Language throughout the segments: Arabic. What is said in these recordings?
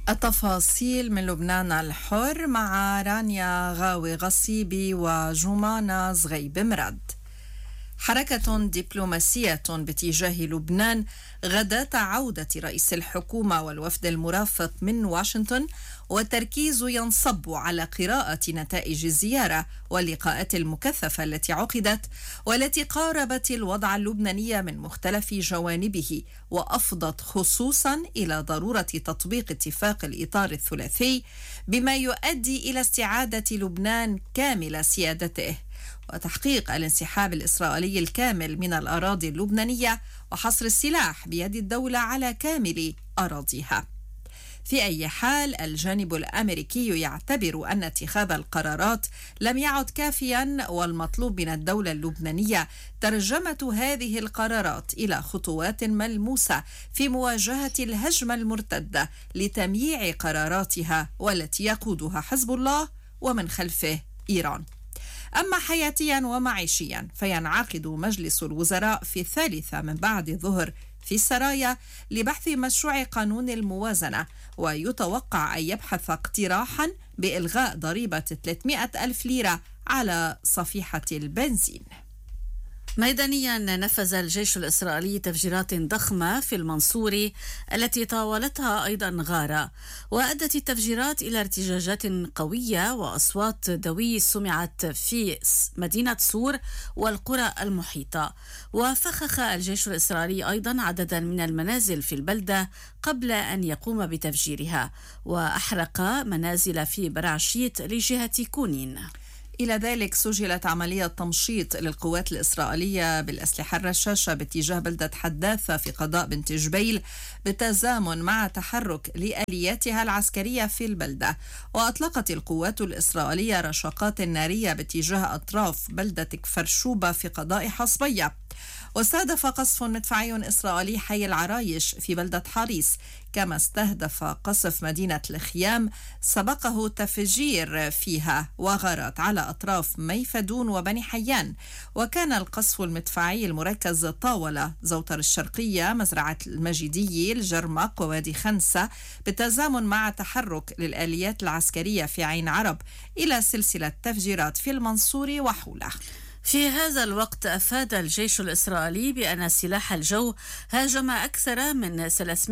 التفاصيل من لبنان الحر مع رانيا غاوي غصيبي وجمانة زغيب مراد. حركة دبلوماسية باتجاه لبنان غداة عودة رئيس الحكومة والوفد المرافق من واشنطن، والتركيز ينصب على قراءة نتائج الزيارة واللقاءات المكثفة التي عقدت والتي قاربت الوضع اللبناني من مختلف جوانبه، وأفضت خصوصا إلى ضرورة تطبيق اتفاق الإطار الثلاثي بما يؤدي إلى استعادة لبنان كامل سيادته وتحقيق الانسحاب الإسرائيلي الكامل من الأراضي اللبنانية وحصر السلاح بيد الدولة على كامل أراضيها. في أي حال، الجانب الأمريكي يعتبر أن اتخاذ القرارات لم يعد كافيا، والمطلوب من الدولة اللبنانية ترجمة هذه القرارات إلى خطوات ملموسة في مواجهة الهجمة المرتدة لتمييع قراراتها والتي يقودها حزب الله ومن خلفه إيران. أما حياتيا ومعيشيا، فينعقد مجلس الوزراء في 3 من بعد الظهر في السرايا لبحث مشروع قانون الموازنة، ويتوقع أن يبحث اقتراحا بإلغاء ضريبة 300 ألف ليرة على صفيحة البنزين. ميدانيا، نفذ الجيش الإسرائيلي تفجيرات ضخمة في المنصورة التي طاولتها أيضا غارة، وأدت التفجيرات إلى ارتجاجات قوية وأصوات دوي سمعت في مدينة صور والقرى المحيطة. وفخخ الجيش الإسرائيلي أيضا عددا من المنازل في البلدة قبل أن يقوم بتفجيرها، وأحرق منازل في برعشيت لجهة كونين. إلى ذلك، سجلت عملية تمشيط للقوات الإسرائيلية بالأسلحة الرشاشة باتجاه بلدة حداثة في قضاء بنت جبيل بالتزامن مع تحرك لآلياتها العسكرية في البلدة. وأطلقت القوات الإسرائيلية رشقات نارية باتجاه أطراف بلدة كفرشوبة في قضاء حصبية. واستهدف قصف مدفعي إسرائيلي حي العرايش في بلدة حاريس، كما استهدف قصف مدينة الخيام سبقه تفجير فيها وغارات على أطراف ميفدون وبني حيان. وكان القصف المدفعي المركز طاولة زوتر الشرقية مزرعة المجيدية الجرمق ووادي خنسة بالتزامن مع تحرك للآليات العسكرية في عين عرب إلى سلسلة تفجيرات في المنصورة وحوله. في هذا الوقت أفاد الجيش الإسرائيلي بأن سلاح الجو هاجم أكثر من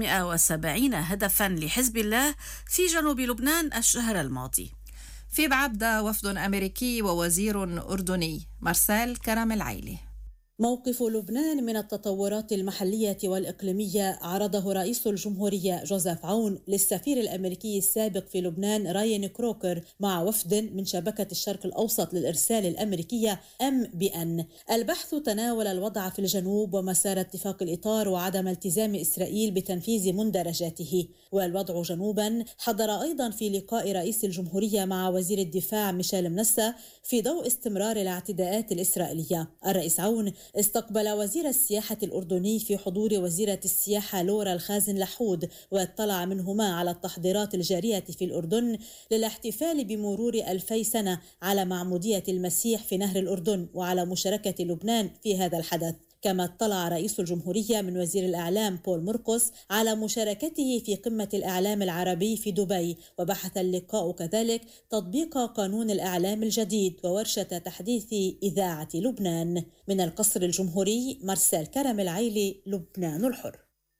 370 هدفا لحزب الله في جنوب لبنان الشهر الماضي. في بعبدة، وفد أمريكي ووزير أردني مارسيل كرم العيلي. موقف لبنان من التطورات المحلية والإقليمية عرضه رئيس الجمهورية جوزيف عون للسفير الأمريكي السابق في لبنان راين كروكر مع وفد من شبكة الشرق الأوسط للإرسال الأمريكية MBN. البحث تناول الوضع في الجنوب ومسار اتفاق الإطار وعدم التزام إسرائيل بتنفيذ مندرجاته. والوضع جنوبا حضر أيضا في لقاء رئيس الجمهورية مع وزير الدفاع ميشيل منسى في ضوء استمرار الاعتداءات الإسرائيلية. الرئيس عون استقبل وزير السياحة الأردني في حضور وزيرة السياحة لورا الخازن لحود، واطلع منهما على التحضيرات الجارية في الأردن للاحتفال بمرور 2000 سنة على معمودية المسيح في نهر الأردن وعلى مشاركة لبنان في هذا الحدث. كما اطلع رئيس الجمهورية من وزير الإعلام بول مرقس على مشاركته في قمة الإعلام العربي في دبي. وبحث اللقاء كذلك تطبيق قانون الإعلام الجديد وورشة تحديث إذاعة لبنان. من القصر الجمهوري، مارسيل كرم العيلي، لبنان الحر.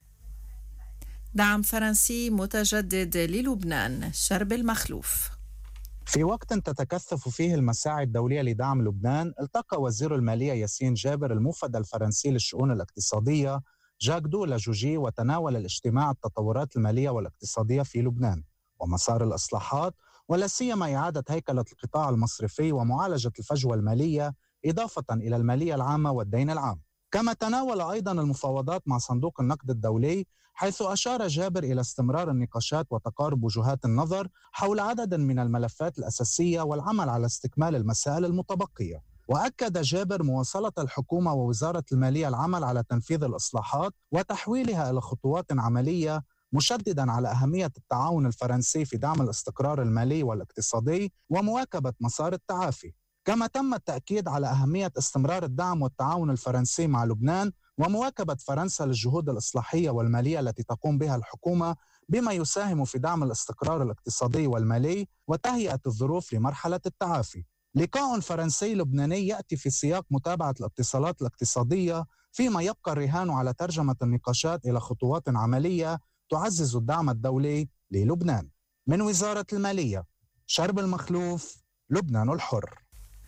دعم فرنسي متجدد للبنان، شرب المخلوف. في وقت تتكثف فيه المساعي الدولية لدعم لبنان، التقى وزير المالية ياسين جابر الموفد الفرنسي للشؤون الاقتصادية جاك دو لاجوجي، وتناول الاجتماع التطورات المالية والاقتصادية في لبنان ومسار الإصلاحات، ولا سيما إعادة هيكلة القطاع المصرفي ومعالجة الفجوة المالية، إضافة إلى المالية العامة والدين العام. كما تناول أيضا المفاوضات مع صندوق النقد الدولي، حيث أشار جابر إلى استمرار النقاشات وتقارب وجهات النظر حول عدد من الملفات الأساسية والعمل على استكمال المسائل المتبقية. وأكد جابر مواصلة الحكومة ووزارة المالية العمل على تنفيذ الإصلاحات وتحويلها إلى خطوات عملية، مشددا على أهمية التعاون الفرنسي في دعم الاستقرار المالي والاقتصادي ومواكبة مسار التعافي. كما تم التأكيد على أهمية استمرار الدعم والتعاون الفرنسي مع لبنان ومواكبة فرنسا للجهود الإصلاحية والمالية التي تقوم بها الحكومة بما يساهم في دعم الاستقرار الاقتصادي والمالي وتهيئة الظروف لمرحلة التعافي. لقاء فرنسي لبناني يأتي في سياق متابعة الاتصالات الاقتصادية، فيما يبقى الرهان على ترجمة النقاشات إلى خطوات عملية تعزز الدعم الدولي للبنان. من وزارة المالية، شرب المخلوف، لبنان الحر.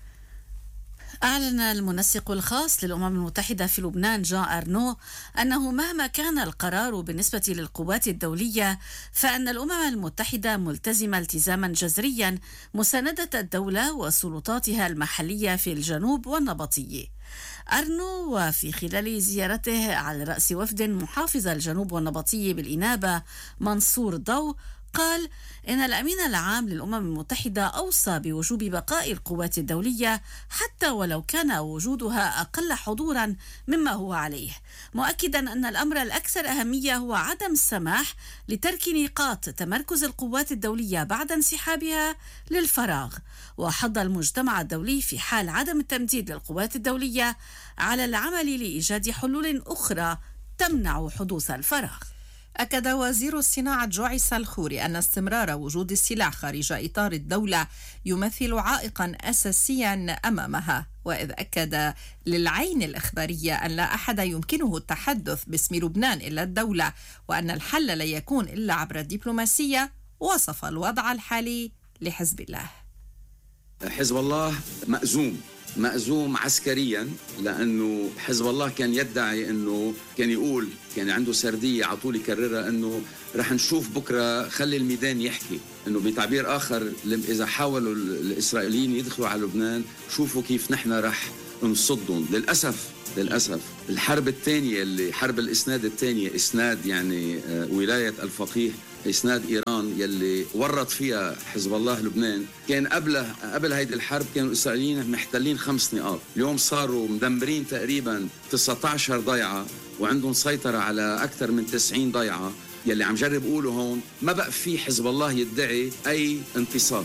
أعلن المنسق الخاص للأمم المتحدة في لبنان جان أرنو أنه مهما كان القرار بالنسبة للقوات الدولية فإن الأمم المتحدة ملتزمة التزاما جذريا مساندة الدولة وسلطاتها المحلية في الجنوب والنبطية. أرنو وفي خلال زيارته على رأس وفد محافظ الجنوب والنبطية بالإنابة منصور ضو قال إن الأمين العام للأمم المتحدة أوصى بوجوب بقاء القوات الدولية حتى ولو كان وجودها أقل حضورا مما هو عليه، مؤكدا أن الأمر الأكثر أهمية هو عدم السماح لترك نقاط تمركز القوات الدولية بعد انسحابها للفراغ. وحض المجتمع الدولي في حال عدم التمديد للقوات الدولية على العمل لإيجاد حلول أخرى تمنع حدوث الفراغ. أكد وزير الصناعة جوعي الخوري أن استمرار وجود السلاح خارج إطار الدولة يمثل عائقا أساسيا أمامها، وإذ أكد للعين الإخبارية أن لا أحد يمكنه التحدث باسم لبنان إلا الدولة، وأن الحل لا يكون إلا عبر الدبلوماسية. وصف الوضع الحالي لحزب الله. حزب الله مأزوم عسكريا، لأنه حزب الله كان يدعي أنه كان يقول، كان عنده سردية على طول يكررها أنه رح نشوف بكرة، خلي الميدان يحكي، أنه بتعبير آخر إذا حاولوا الإسرائيليين يدخلوا على لبنان شوفوا كيف نحن رح نصدهم. للأسف الحرب الثانية اللي حرب الإسناد الثانية، إسناد يعني ولاية الفقيه، إسناد إيران يلي ورط فيها حزب الله لبنان، كان قبل هيدي الحرب كانوا الإسرائيليين محتلين 5 نقاط، اليوم صاروا مدمرين تقريبا 19 ضيعة وعندهم سيطرة على أكثر من 90 ضيعة. يلي عم جرب أقوله هون ما بقى في حزب الله يدعي أي انتصار.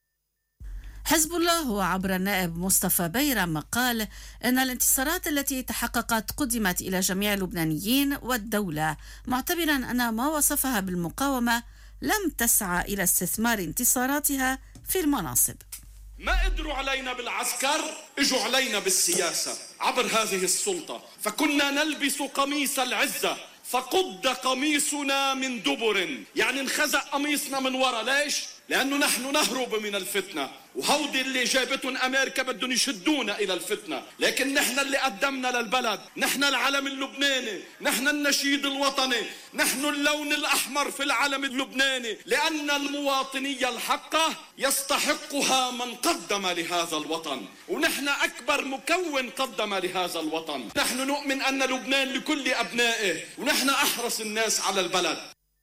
حزب الله وعبر النائب مصطفى بيرم قال إن الانتصارات التي تحققت قدمت إلى جميع اللبنانيين والدولة، معتبرا أن ما وصفها بالمقاومة لم تسعى إلى استثمار انتصاراتها في المناصب. ما قدروا علينا بالعسكر، اجوا علينا بالسياسة عبر هذه السلطة، فكنا نلبس قميص العزة فقد قميصنا من دبر، يعني انخزق قميصنا من وراء. ليش؟ لأنه نحن نهرب من الفتنة، وهودي اللي جابتهم أمريكا بدهم يشدونا إلى الفتنة، لكن نحن اللي قدمنا للبلد، نحن العلم اللبناني، نحن النشيد الوطني، نحن اللون الأحمر في العلم اللبناني، لأن المواطنية الحقة يستحقها من قدم لهذا الوطن، ونحن أكبر مكون قدم لهذا الوطن. نحن نؤمن أن لبنان لكل أبنائه، ونحن أحرص الناس على البلد.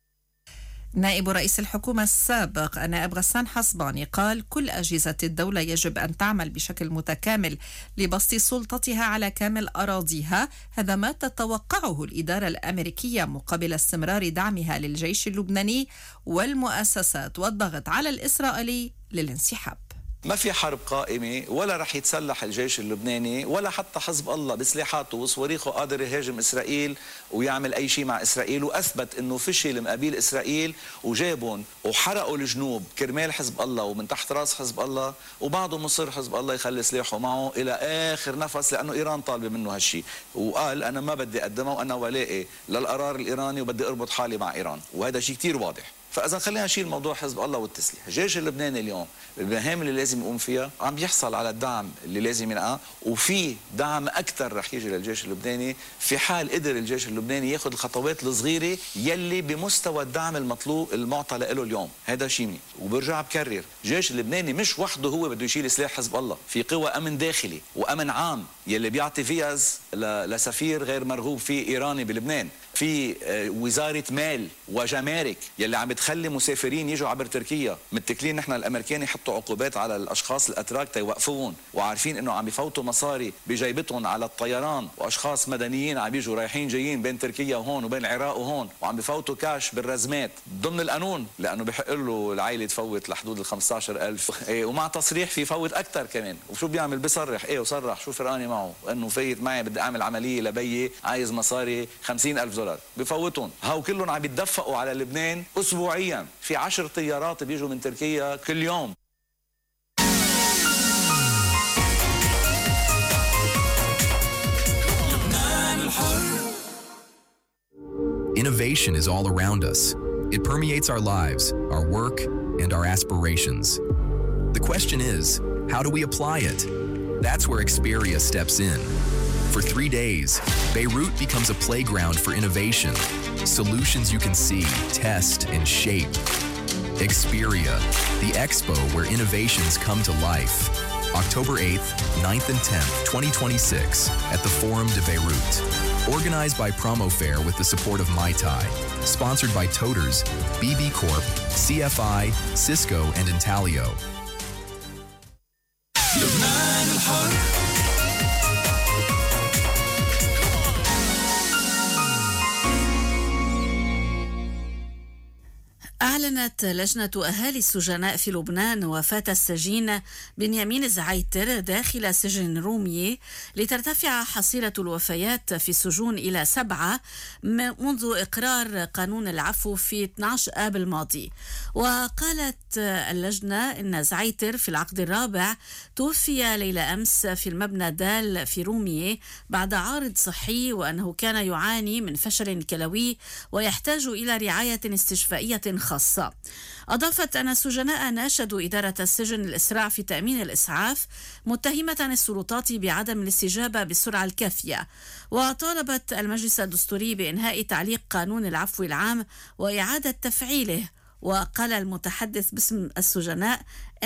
نائب رئيس الحكومة السابق النائب غسان حصباني قال كل أجهزة الدولة يجب أن تعمل بشكل متكامل لبسط سلطتها على كامل أراضيها، هذا ما تتوقعه الإدارة الأمريكية مقابل استمرار دعمها للجيش اللبناني والمؤسسات والضغط على الإسرائيلي للانسحاب. ما في حرب قائمة ولا رح يتسلح الجيش اللبناني ولا حتى حزب الله بسلاحاته وصواريخه قادر يهاجم إسرائيل ويعمل أي شيء مع إسرائيل، وأثبت أنه فشل مقابل إسرائيل وجابهم وحرقوا الجنوب كرمال حزب الله ومن تحت راس حزب الله، وبعده مصر حزب الله يخلي سلاحه معه إلى آخر نفس لأنه إيران طالبة منه هالشيء، وقال أنا ما بدي أقدمه وأنا ولائي للقرار الإيراني وبدي أربط حالي مع إيران، وهذا شيء كتير واضح. فإذا خلينا نشيل موضوع حزب الله والتسليح، الجيش اللبناني اليوم المهام اللي لازم يقوم فيها عم بيحصل على الدعم اللي لازم ينقى، وفي دعم أكثر رح يجي للجيش اللبناني في حال قدر الجيش اللبناني ياخذ الخطوات الصغيرة يلي بمستوى الدعم المطلوب المعطى له اليوم، هذا شيء منيح. وبرجع بكرر، الجيش اللبناني مش وحده هو بده يشيل سلاح حزب الله، في قوى أمن داخلي وأمن عام يلي بيعطي فيز لسفير غير مرغوب فيه إيراني بلبنان، في وزارة مال وجمارك يلي عم بتخلي مسافرين يجوا عبر تركيا. متكلين نحن الامريكان يحطوا عقوبات على الاشخاص الاتراك تيوقفوهم، وعارفين انه عم بفوتوا مصاري بجيبتهم على الطيران، واشخاص مدنيين عم بيجوا رايحين جايين بين تركيا وهون وبين العراق وهون، وعم بفوتوا كاش بالرزمات ضمن القانون، لانه بحق له العائله تفوت لحدود ال 15,000 ومع تصريح في فوت اكثر كمان. وشو بيعمل؟ بيصرح وصرح شو فرقاني معه انه فايت معي بدي اعمل عمليه لبيي عايز مصاري 50,000 دولار، بفوتهم. هاو كلهم عم يتدفقوا على لبنان اسبوعيا، في 10 طيارات بيجوا من تركيا كل يوم. Innovation is all around us. It permeates our lives, our work, and our aspirations. The question is, how do we apply it? That's where Experia steps in. For 3 days, Beirut becomes a playground for innovation, solutions you can see, test, and shape. Experia, the expo where innovations come to life. October 8th, 9th and 10th, 2026 at the Forum de Beirut. Organized by Promofair with the support of Mai Tai. Sponsored by Toters, BB Corp, CFI, Cisco, and Intalio. أعلنت لجنة أهالي السجناء في لبنان وفاة السجين بنيامين زعيتر داخل سجن رومية لترتفع حصيلة الوفيات في السجون إلى 7 منذ إقرار قانون العفو في 12 آب الماضي. وقالت اللجنة إن زعيتر في العقد الرابع توفي ليلة أمس في المبنى دال في رومية بعد عارض صحي، وأنه كان يعاني من فشل كلوي ويحتاج إلى رعاية استشفائية خاصة. أضافت أن السجناء ناشدوا إدارة السجن الإسراع في تأمين الإسعاف، متهمة السلطات بعدم الاستجابة بالسرعة الكافية. وطالبت المجلس الدستوري بإنهاء تعليق قانون العفو العام وإعادة تفعيله. وقال المتحدث باسم السجناء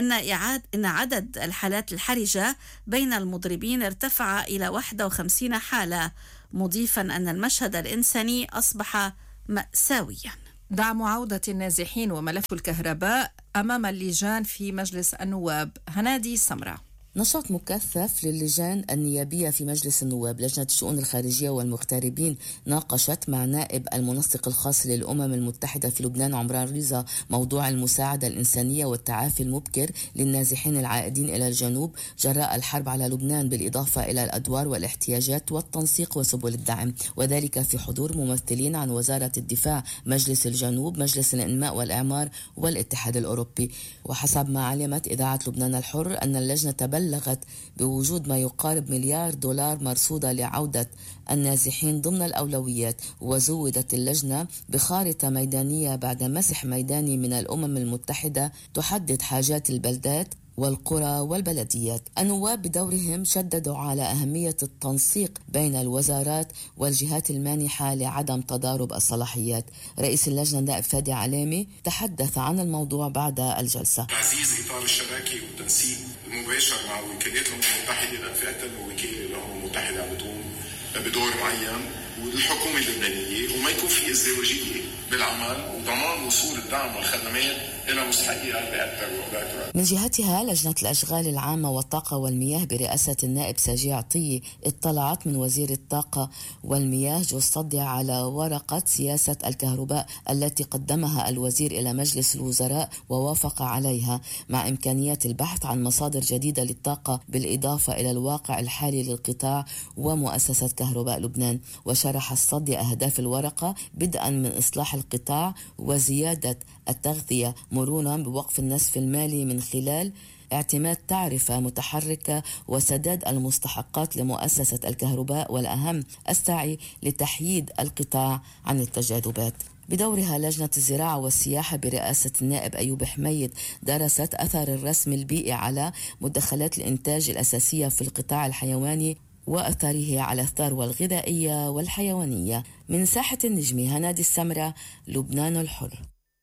إن عدد الحالات الحرجة بين المضربين ارتفع إلى 51 حالة، مضيفا أن المشهد الإنساني أصبح مأساويا. دعم عودة النازحين وملف الكهرباء أمام اللجان في مجلس النواب. هنادي سمرة. نشاط مكثف للجان النيابية في مجلس النواب. لجنة الشؤون الخارجية والمغتربين ناقشت مع نائب المنسق الخاص للأمم المتحدة في لبنان عمران رضا موضوع المساعدة الإنسانية والتعافي المبكر للنازحين العائدين إلى الجنوب جراء الحرب على لبنان، بالإضافة إلى الأدوار والاحتياجات والتنسيق وسبل الدعم، وذلك في حضور ممثلين عن وزارة الدفاع، مجلس الجنوب، مجلس الإنماء والإعمار والاتحاد الأوروبي. وحسب ما علمت إذاعة لبنان الحر أن اللجنة بلغت بوجود ما يقارب $1,000,000,000 مرصودة لعودة النازحين ضمن الأولويات. وزودت اللجنة بخارطة ميدانية بعد مسح ميداني من الأمم المتحدة تحدد حاجات البلدات والقرى والبلديات. النواب بدورهم شددوا على أهمية التنسيق بين الوزارات والجهات المانحة لعدم تضارب الصلاحيات. رئيس اللجنة النائب فادي علامي تحدث عن الموضوع بعد الجلسة. تعزيز إطار الشراكة والتنسيق المباشر مع وكالات الأمم المتحدة، لأن في أكثر من وكالة الأمم المتحدة عم بتقوم بدور معين، والحكومة اللبنانية، وما يكون في ازدواجية بالعمل، وضمان وصول الدعم والخدمات إلى مستحقيها بأكثر وبأكثر. من جهتها لجنة الأشغال العامة والطاقة والمياه برئاسة النائب ساجي عطية اطلعت من وزير الطاقة والمياه جوز صدي على ورقة سياسة الكهرباء التي قدمها الوزير إلى مجلس الوزراء ووافق عليها، مع إمكانية البحث عن مصادر جديدة للطاقة بالإضافة إلى الواقع الحالي للقطاع ومؤسسة كهرباء لبنان. وشرح الصدي أهداف الورقة بدءا من إصلاح القطاع وزيادة التغذية مرونة بوقف النسف المالي من خلال اعتماد تعرفة متحركة وسداد المستحقات لمؤسسة الكهرباء، والأهم السعي لتحييد القطاع عن التجاذبات. بدورها لجنة الزراعة والسياحة برئاسة النائب أيوب حميد درست أثر الرسم البيئي على مدخلات الإنتاج الأساسية في القطاع الحيواني وأثره على الثروة الغذائية والحيوانية. من ساحة النجمي هنادي السمرة، لبنان الحر.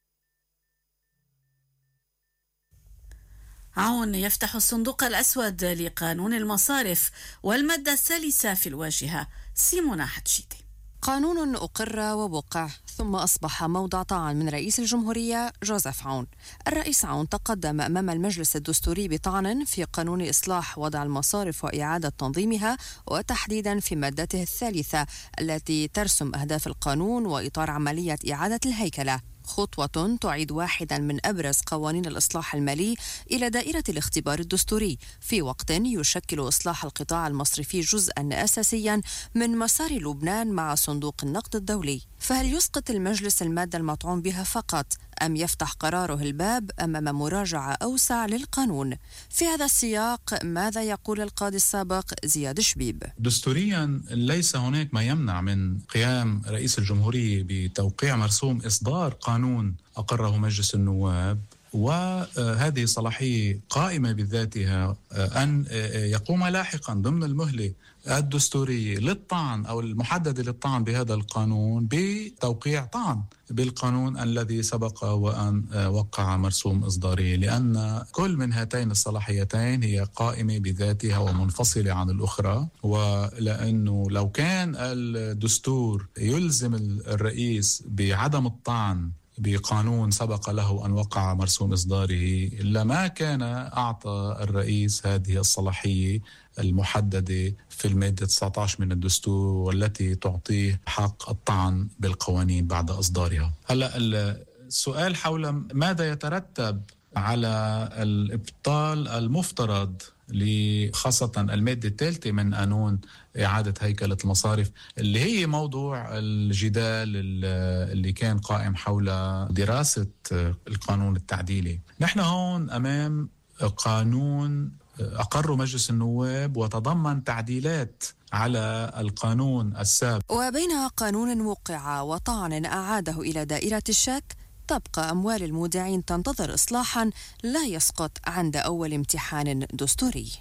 عون يفتح الصندوق الأسود لقانون المصارف والمادة الثالثة في الواجهة. سيمونا حتشيدي. قانون أقر ووقع ثم أصبح موضع طعن من رئيس الجمهورية جوزيف عون. الرئيس عون تقدم أمام المجلس الدستوري بطعن في قانون إصلاح وضع المصارف وإعادة تنظيمها، وتحديدا في مادته الثالثة التي ترسم أهداف القانون وإطار عملية إعادة الهيكلة، خطوة تعيد واحدا من أبرز قوانين الإصلاح المالي إلى دائرة الاختبار الدستوري، في وقت يشكل إصلاح القطاع المصرفي جزءا أساسيا من مسار لبنان مع صندوق النقد الدولي. فهل يسقط المجلس المادة المطعون بها فقط، أم يفتح قراره الباب أمام مراجعة أوسع للقانون؟ في هذا السياق ماذا يقول القاضي السابق زياد شبيب؟ دستوريا ليس هناك ما يمنع من قيام رئيس الجمهورية بتوقيع مرسوم إصدار قانون أقره مجلس النواب، وهذه صلاحية قائمة بذاتها أن يقوم لاحقا ضمن المهلة الدستورية للطعن أو المحددة للطعن بهذا القانون بتوقيع طعن بالقانون الذي سبق وأن وقع مرسوم إصداره، لأن كل من هاتين الصلاحيتين هي قائمة بذاتها ومنفصلة عن الأخرى. ولأنه لو كان الدستور يلزم الرئيس بعدم الطعن بقانون سبق له أن وقع مرسوم إصداره، لما كان أعطى الرئيس هذه الصلاحية المحددة في المادة 19 من الدستور، والتي تعطيه حق الطعن بالقوانين بعد إصدارها. هلأ السؤال حول ماذا يترتب على الإبطال المفترض خاصة المادة الثالثة من قانون إعادة هيكلة المصارف، اللي هي موضوع الجدال اللي كان قائم حول دراسة القانون التعديلي. نحن هون أمام قانون أقر مجلس النواب وتضمن تعديلات على القانون السابق. وبين قانون وقع وطعن أعاده إلى دائرة الشك، تبقى أموال المودعين تنتظر إصلاحا لا يسقط عند أول امتحان دستوري.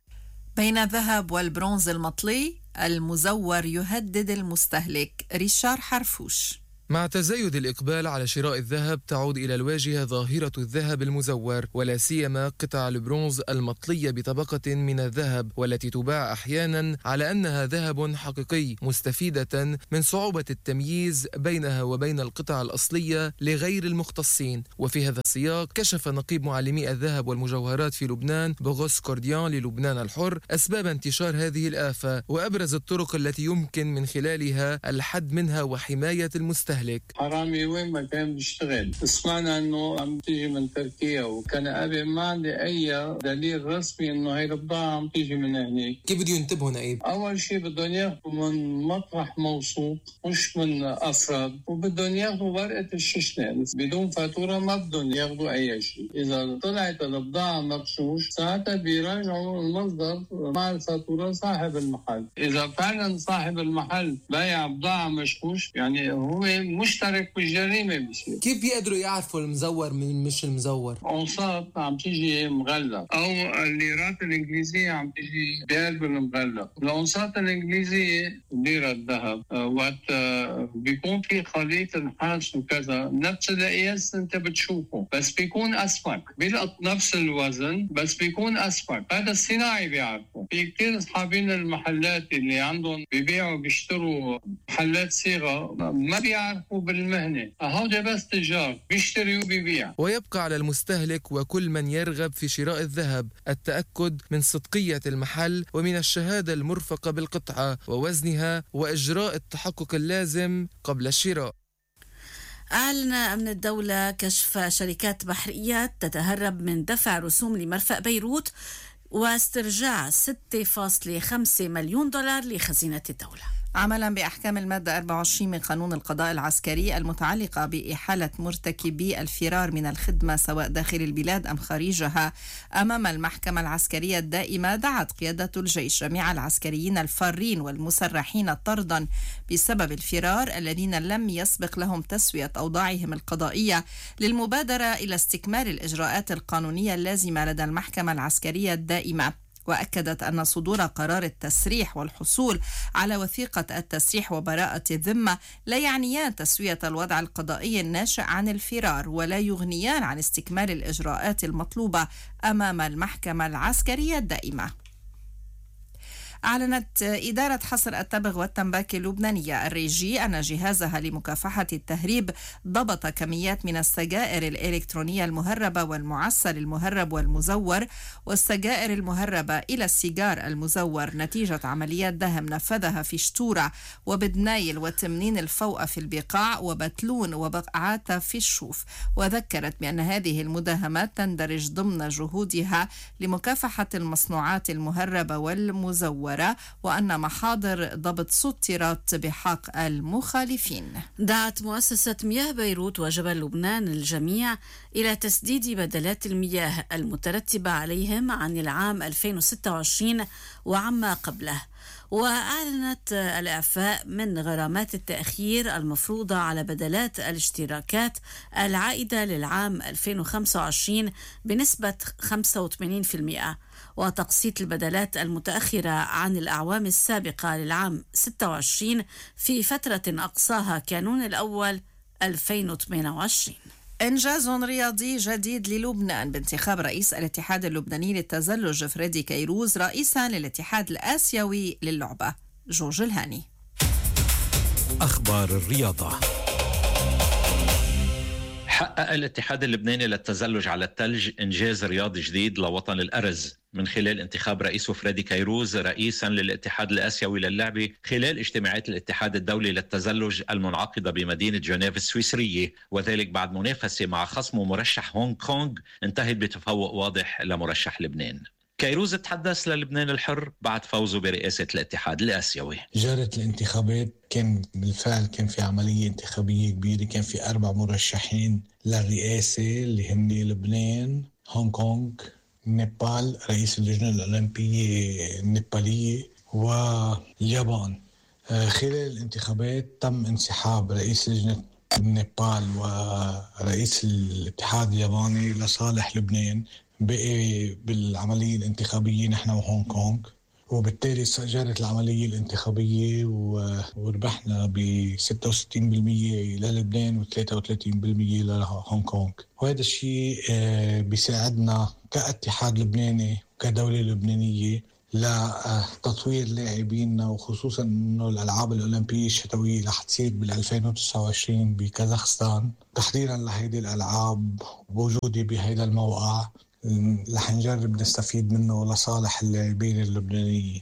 بين الذهب والبرونز المطلي، المزور يهدد المستهلك. ريشار حرفوش. مع تزايد الإقبال على شراء الذهب، تعود إلى الواجهة ظاهرة الذهب المزور، ولا سيما قطع البرونز المطلية بطبقة من الذهب، والتي تباع أحيانا على أنها ذهب حقيقي، مستفيدة من صعوبة التمييز بينها وبين القطع الأصلية لغير المختصين. وفي هذا السياق كشف نقيب معلمي الذهب والمجوهرات في لبنان بوغوس كورديان للبنان الحر أسباب انتشار هذه الآفة وأبرز الطرق التي يمكن من خلالها الحد منها وحماية المستهلك. حرامي وين ما كان بيشتغل. سمعنا انه عم تيجي من تركيا، وكان ابي ما عندي اي دليل رسمي انه هي البضاعه عم تيجي من هناك. كيف بده ينتبهوا نقيب؟ اول شيء بدهم ياخذوا من مطرح موثوق مش من افراد، وبدهم ياخذوا ورقه الششنه بدون فاتوره، ما بدهم ياخذوا اي شيء. اذا طلعت البضاعه مغشوش ساعتها بيراجعوا المصدر مع الفاتوره صاحب المحل. اذا فعلا صاحب المحل بايع بضاعه مشكوش، يعني هو مشترك بالجريمه. بصير كيف بيقدروا يعرفوا المزور من مش المزور؟ أوساط عم تيجي مغلق، او الليرات الانجليزيه عم تيجي بقلب المغلق. الأوساط الانجليزيه ليره الذهب وقت بيكون في خليط نحاس وكذا نفس القياس انت بتشوفه، بس بيكون اسمك، بيلقط نفس الوزن بس بيكون اسمك. هذا الصناعي بيعرفه. في كثير اصحابين المحلات اللي عندهم بيبيعوا بيشتروا محلات صيغه ما بيعرفوا بالمهنة، هذا بس تجار بيشتري وبيبيع. ويبقى على المستهلك وكل من يرغب في شراء الذهب التأكد من صدقية المحل ومن الشهادة المرفقة بالقطعة ووزنها وإجراء التحقق اللازم قبل الشراء. أعلن أمن الدولة كشف شركات بحرية تتهرب من دفع رسوم لمرفأ بيروت واسترجاع 6.5 مليون دولار لخزينة الدولة. عملا بأحكام المادة 24 من قانون القضاء العسكري المتعلقة بإحالة مرتكبي الفرار من الخدمة سواء داخل البلاد أم خارجها أمام المحكمة العسكرية الدائمة، دعت قيادة الجيش جميع العسكريين الفارين والمسرحين طردا بسبب الفرار الذين لم يسبق لهم تسوية أوضاعهم القضائية للمبادرة إلى استكمال الإجراءات القانونية اللازمة لدى المحكمة العسكرية الدائمة. وأكدت أن صدور قرار التسريح والحصول على وثيقة التسريح وبراءة الذمة لا يعنيان تسوية الوضع القضائي الناشئ عن الفرار، ولا يغنيان عن استكمال الإجراءات المطلوبة أمام المحكمة العسكرية الدائمة. أعلنت إدارة حصر التبغ والتنباك اللبنانية الريجي أن جهازها لمكافحة التهريب ضبط كميات من السجائر الإلكترونية المهربة والمعسل المهرب والمزور والسجائر المهربة إلى السيجار المزور نتيجة عمليات دهم نفذها في شتورة وبدنايل وتمنين الفوقة في البقاع وبتلون وبقعات في الشوف. وذكرت بأن هذه المداهمات تندرج ضمن جهودها لمكافحة المصنوعات المهربة والمزورة وأن محاضر ضبط سطرت بحق المخالفين. دعت مؤسسة مياه بيروت وجبل لبنان الجميع إلى تسديد بدلات المياه المترتبة عليهم عن العام 2026 وعما قبله. وأعلنت الإعفاء من غرامات التأخير المفروضة على بدلات الاشتراكات العائدة للعام 2025 بنسبة 85%، وتقسيط البدلات المتأخرة عن الأعوام السابقة للعام 26 في فترة أقصاها كانون الأول 2028. إنجاز رياضي جديد للبنان بانتخاب رئيس الاتحاد اللبناني للتزلج فريدي كيروز رئيسا للاتحاد الآسيوي للعبة. جورج الهاني. أخبار الرياضة. حقق الاتحاد اللبناني للتزلج على الثلج إنجاز رياضي جديد لوطن الأرز من خلال انتخاب رئيسه فريدي كيروز رئيسا للاتحاد الآسيوي للعبة خلال اجتماعات الاتحاد الدولي للتزلج المنعقدة بمدينة جنيف السويسرية، وذلك بعد منافسة مع خصمه مرشح هونغ كونغ انتهت بتفوق واضح لمرشح لبنان. كيروز تحدث للبنان الحر بعد فوزه برئاسة الاتحاد الآسيوي. جرت الانتخابات، كان بالفعل كان في عملية انتخابية كبيرة، كان في 4 مرشحين للرئاسة اللي هم لبنان، هونغ كونغ، نيبال، رئيس اللجنة الأولمبية النيبالية، واليابان. خلال الانتخابات تم انسحاب رئيس لجنة نيبال ورئيس الاتحاد الياباني لصالح لبنان. بقي بالعملية الانتخابية نحن وهونغ كونغ، وبالتالي جرت العملية الانتخابية وربحنا ب 66% للبنان و 33% لهونغ كونغ. وهذا الشيء بيساعدنا كاتحاد لبناني وكدولة لبنانية لتطوير لاعبيننا، وخصوصا انه الالعاب الاولمبيه الشتويه رح تصير بال 2029 بكازاخستان. تحضيرا لهيدي الالعاب بوجودي بهذا الموقع رح نجرب نستفيد منه لصالح اللاعبين اللبنانيين.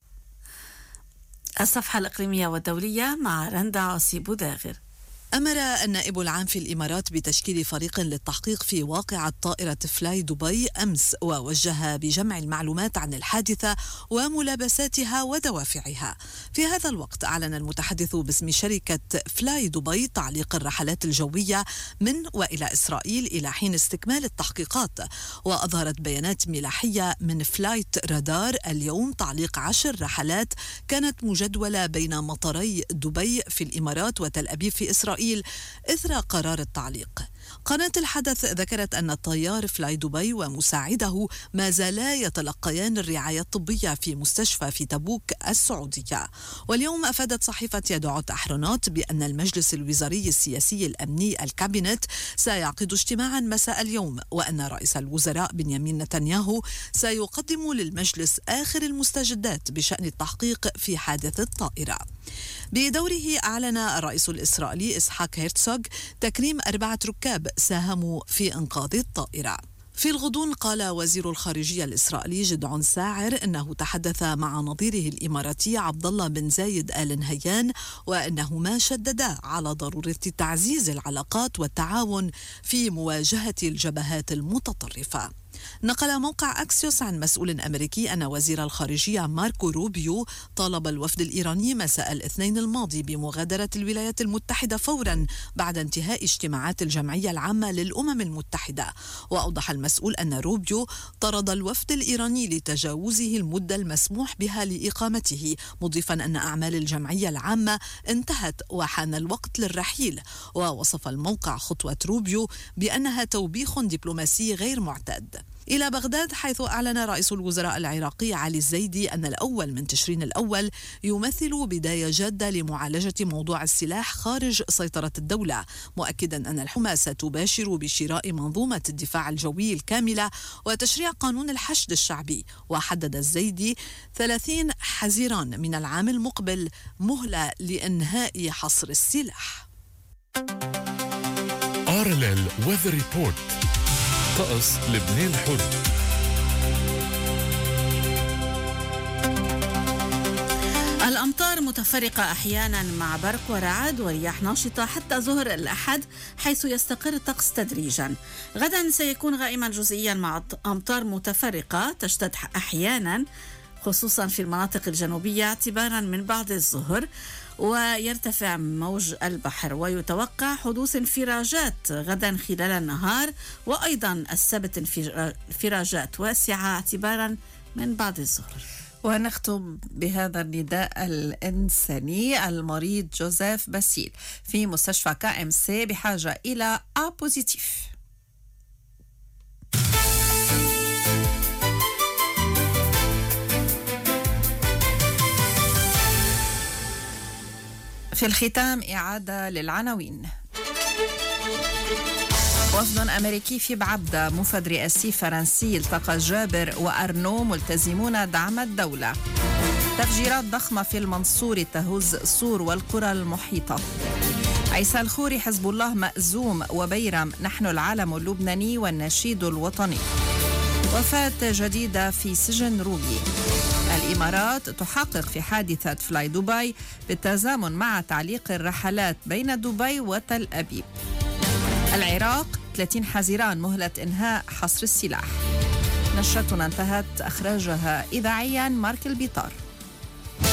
الصفحة الإقليمية والدولية مع رندا عاصي بوداغر. أمر النائب العام في الإمارات بتشكيل فريق للتحقيق في واقعة طائرة فلاي دبي أمس، ووجه بجمع المعلومات عن الحادثة وملابساتها ودوافعها. في هذا الوقت أعلن المتحدث باسم شركة فلاي دبي تعليق الرحلات الجوية من وإلى إسرائيل إلى حين استكمال التحقيقات، وأظهرت بيانات ملاحية من فلايت رادار اليوم تعليق 10 رحلات كانت مجدولة بين مطاري دبي في الإمارات وتل أبيب في إسرائيل إثر قرار التعليق. قناة الحدث ذكرت أن الطيار فلاي دبي ومساعده ما زالا يتلقيان الرعاية الطبية في مستشفى في تبوك السعودية. واليوم أفادت صحيفة يدعوت أحرنوت بأن المجلس الوزاري السياسي الأمني الكابينت سيعقد اجتماعا مساء اليوم، وأن رئيس الوزراء بنيامين نتنياهو سيقدم للمجلس آخر المستجدات بشأن التحقيق في حادث الطائرة. بدوره أعلن الرئيس الإسرائيلي إسحاق هيرتسوغ تكريم 4 ركاب ساهموا في إنقاذ الطائرة. في الغضون قال وزير الخارجية الإسرائيلي جدعون ساعر أنه تحدث مع نظيره الإماراتي عبد الله بن زايد آل نهيان، وأنهما شددا على ضرورة تعزيز العلاقات والتعاون في مواجهة الجبهات المتطرفة. نقل موقع أكسيوس عن مسؤول أمريكي أن وزير الخارجية ماركو روبيو طالب الوفد الإيراني مساء الاثنين الماضي بمغادرة الولايات المتحدة فورا بعد انتهاء اجتماعات الجمعية العامة للأمم المتحدة. وأوضح المسؤول أن روبيو طرد الوفد الإيراني لتجاوزه المدة المسموح بها لإقامته، مضيفا أن أعمال الجمعية العامة انتهت وحان الوقت للرحيل. ووصف الموقع خطوة روبيو بأنها توبيخ دبلوماسي غير معتاد. إلى بغداد، حيث أعلن رئيس الوزراء العراقي علي الزيدي أن الأول من تشرين الأول يمثل بداية جادة لمعالجة موضوع السلاح خارج سيطرة الدولة، مؤكدا أن الحكومة ستباشر بشراء منظومة الدفاع الجوي الكاملة وتشريع قانون الحشد الشعبي. وحدد الزيدي 30 حزيران من العام المقبل مهلة لإنهاء حصر السلاح. RLL Weather Report. طقس لبنان الحر. الأمطار متفرقة أحيانا مع برق ورعد ورياح ناشطة حتى ظهر الأحد، حيث يستقر الطقس تدريجا. غدا سيكون غائما جزئيا مع أمطار متفرقة تشتد أحيانا خصوصا في المناطق الجنوبية اعتبارا من بعد الظهر، ويرتفع موج البحر، ويتوقع حدوث انفراجات غدا خلال النهار، وأيضا السبت انفراجات واسعة اعتبارا من بعد الظهر. ونختم بهذا النداء الإنساني. المريض جوزيف باسيل في مستشفى KMC بحاجة إلى A بوزيتيف. في الختام إعادة للعناوين. وفد أمريكي في بعبدة، مفد رئاسي فرنسي التقى جابر وأرنو ملتزمون دعم الدولة. تفجيرات ضخمة في المنصورة تهز سور والقرى المحيطة. عيسى الخوري حزب الله مأزوم، وبيرم نحن العالم اللبناني والنشيد الوطني. وفاة جديدة في سجن روبي. الإمارات تحقق في حادثة فلاي دبي بالتزامن مع تعليق الرحلات بين دبي وتل أبيب. العراق 30 حزيران مهلة إنهاء حصر السلاح. نشرتنا انتهت، أخرجها إذاعيا مارك البيطار.